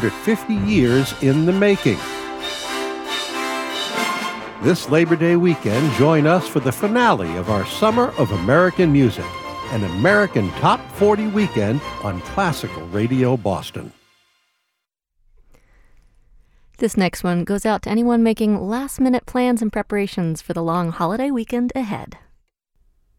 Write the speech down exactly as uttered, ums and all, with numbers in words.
hundred fifty years in the making. This Labor Day weekend, join us for the finale of our Summer of American Music, an American Top forty weekend on Classical Radio Boston. This next one goes out to anyone making last-minute plans and preparations for the long holiday weekend ahead.